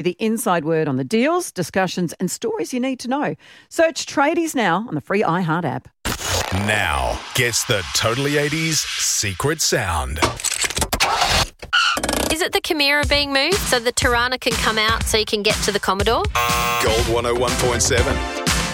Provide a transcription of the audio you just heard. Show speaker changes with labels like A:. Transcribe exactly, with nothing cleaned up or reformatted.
A: The inside word on the deals, discussions and stories you need to know. Search Tradies now on the free iHeart app.
B: Now gets the Totally eighties secret sound.
C: Is it the Chimera being moved so the Tirana can come out so you can get to the Commodore?
B: Gold one oh one point seven.